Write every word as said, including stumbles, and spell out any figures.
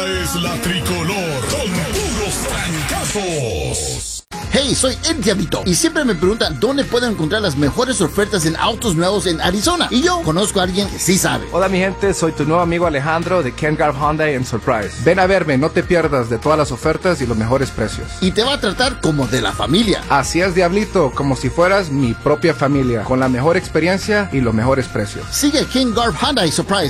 Esta es la tricolor con puros trancazos. Hey, soy El Diablito y siempre me preguntan dónde puedo encontrar las mejores ofertas en autos nuevos en Arizona. Y yo conozco a alguien que sí sabe. Hola mi gente, soy tu nuevo amigo Alejandro de Ken Garff Hyundai en Surprise. Ven a verme, no te pierdas de todas las ofertas y los mejores precios. Y te va a tratar como de la familia. Así es, Diablito, como si fueras mi propia familia, con la mejor experiencia y los mejores precios. Sigue Ken Garff Hyundai Surprise